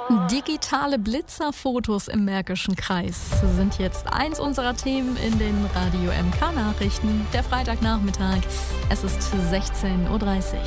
Digitale Blitzerfotos im Märkischen Kreis sind jetzt eins unserer Themen in den Radio MK Nachrichten. Der Freitagnachmittag, es ist 16:30 Uhr.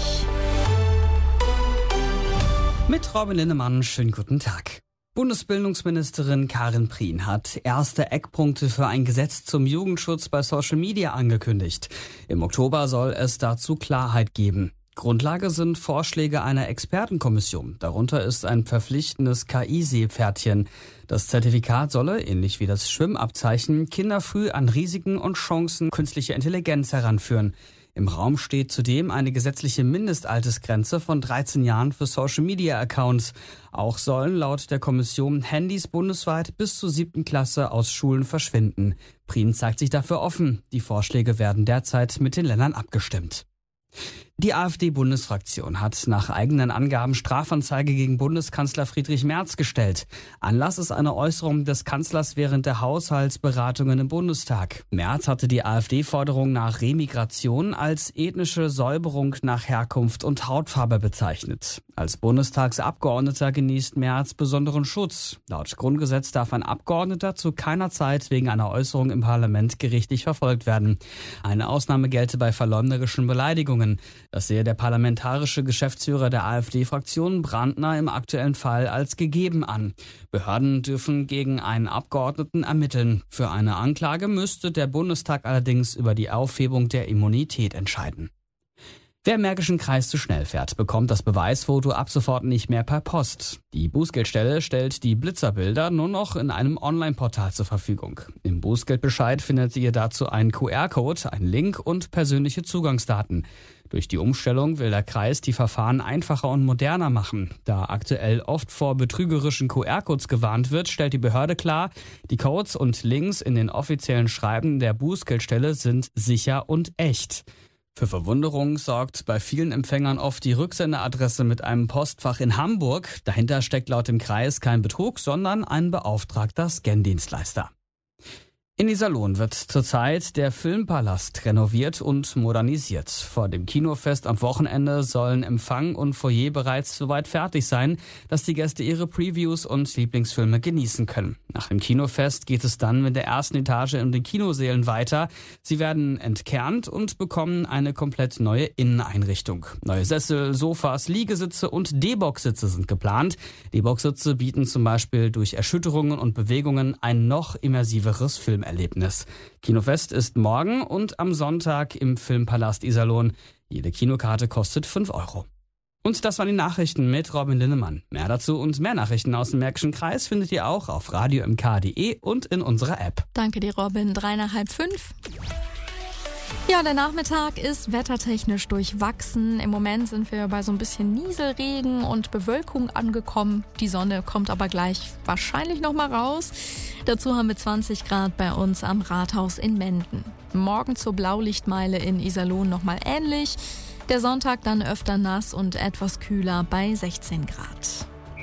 Mit Robin Linnemann, schönen guten Tag. Bundesbildungsministerin Karin Prien hat erste Eckpunkte für ein Gesetz zum Jugendschutz bei Social Media angekündigt. Im Oktober soll es dazu Klarheit geben. Grundlage sind Vorschläge einer Expertenkommission. Darunter ist ein verpflichtendes KI-Seepferdchen. Das Zertifikat solle, ähnlich wie das Schwimmabzeichen, Kinder früh an Risiken und Chancen künstlicher Intelligenz heranführen. Im Raum steht zudem eine gesetzliche Mindestaltersgrenze von 13 Jahren für Social-Media-Accounts. Auch sollen laut der Kommission Handys bundesweit bis zur 7. Klasse aus Schulen verschwinden. Prien zeigt sich dafür offen. Die Vorschläge werden derzeit mit den Ländern abgestimmt. Die AfD-Bundesfraktion hat nach eigenen Angaben Strafanzeige gegen Bundeskanzler Friedrich Merz gestellt. Anlass ist eine Äußerung des Kanzlers während der Haushaltsberatungen im Bundestag. Merz hatte die AfD-Forderung nach Remigration als ethnische Säuberung nach Herkunft und Hautfarbe bezeichnet. Als Bundestagsabgeordneter genießt Merz besonderen Schutz. Laut Grundgesetz darf ein Abgeordneter zu keiner Zeit wegen einer Äußerung im Parlament gerichtlich verfolgt werden. Eine Ausnahme gelte bei verleumderischen Beleidigungen. Das sehe der parlamentarische Geschäftsführer der AfD-Fraktion Brandner im aktuellen Fall als gegeben an. Behörden dürfen gegen einen Abgeordneten ermitteln. Für eine Anklage müsste der Bundestag allerdings über die Aufhebung der Immunität entscheiden. Wer im Märkischen Kreis zu schnell fährt, bekommt das Beweisfoto ab sofort nicht mehr per Post. Die Bußgeldstelle stellt die Blitzerbilder nur noch in einem Online-Portal zur Verfügung. Im Bußgeldbescheid findet ihr dazu einen QR-Code, einen Link und persönliche Zugangsdaten. Durch die Umstellung will der Kreis die Verfahren einfacher und moderner machen. Da aktuell oft vor betrügerischen QR-Codes gewarnt wird, stellt die Behörde klar, die Codes und Links in den offiziellen Schreiben der Bußgeldstelle sind sicher und echt. Für Verwunderung sorgt bei vielen Empfängern oft die Rücksenderadresse mit einem Postfach in Hamburg. Dahinter steckt laut dem Kreis kein Betrug, sondern ein beauftragter Scan-Dienstleister. In Iserlohn wird zurzeit der Filmpalast renoviert und modernisiert. Vor dem Kinofest am Wochenende sollen Empfang und Foyer bereits soweit fertig sein, dass die Gäste ihre Previews und Lieblingsfilme genießen können. Nach dem Kinofest geht es dann mit der ersten Etage in den Kinosälen weiter. Sie werden entkernt und bekommen eine komplett neue Inneneinrichtung. Neue Sessel, Sofas, Liegesitze und D-Box-Sitze sind geplant. D-Box-Sitze bieten zum Beispiel durch Erschütterungen und Bewegungen ein noch immersiveres Filmerlebnis. Kinofest ist morgen und am Sonntag im Filmpalast Iserlohn. Jede Kinokarte kostet 5 €. Und das waren die Nachrichten mit Robin Linnemann. Mehr dazu und mehr Nachrichten aus dem Märkischen Kreis findet ihr auch auf radiomk.de und in unserer App. Danke dir, Robin. 4:45. Ja, der Nachmittag ist wettertechnisch durchwachsen. Im Moment sind wir bei so ein bisschen Nieselregen und Bewölkung angekommen. Die Sonne kommt aber gleich wahrscheinlich noch mal raus. Dazu haben wir 20 Grad bei uns am Rathaus in Menden. Morgen zur Blaulichtmeile in Iserlohn noch mal ähnlich. Der Sonntag dann öfter nass und etwas kühler bei 16 Grad.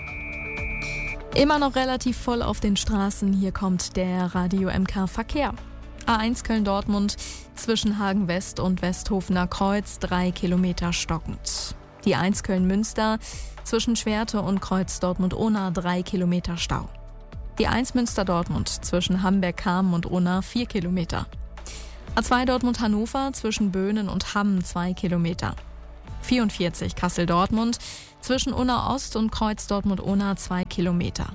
Immer noch relativ voll auf den Straßen. Hier kommt der Radio MK Verkehr. A1 Köln-Dortmund zwischen Hagen West und Westhofener Kreuz 3 Kilometer stockend. Die 1 Köln-Münster zwischen Schwerte und Kreuz Dortmund-Ohna 3 Kilometer Stau. Die 1 Münster-Dortmund zwischen Hamberg-Kamen und Ohna 4 Kilometer. A2 Dortmund-Hannover zwischen Böhnen und Hamm 2 Kilometer. 44 Kassel-Dortmund zwischen Unna Ost und Kreuz Dortmund-Ohna 2 Kilometer.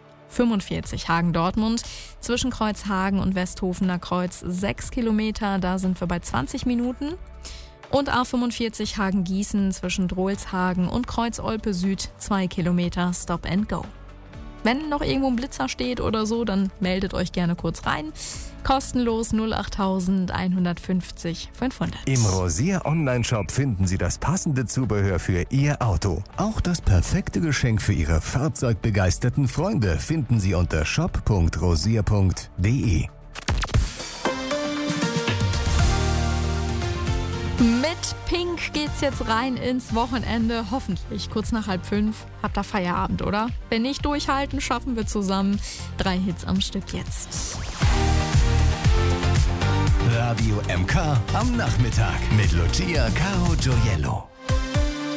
45 Hagen-Dortmund zwischen Kreuzhagen und Westhofener Kreuz 6 Kilometer, da sind wir bei 20 Minuten. Und A45 Hagen-Gießen zwischen Drolshagen und Kreuz-Olpe Süd 2 Kilometer Stop and Go. Wenn noch irgendwo ein Blitzer steht oder so, dann meldet euch gerne kurz rein. Kostenlos 08000 150 500. Im Rosier Online-Shop finden Sie das passende Zubehör für Ihr Auto. Auch das perfekte Geschenk für Ihre fahrzeugbegeisterten Freunde finden Sie unter shop.rosier.de. Mit Pink geht's jetzt rein ins Wochenende. Hoffentlich kurz nach 4:30. Habt ihr Feierabend, oder? Wenn nicht durchhalten, schaffen wir zusammen 3 Hits am Stück jetzt. Radio MK am Nachmittag mit Lucia Caro Gioiello.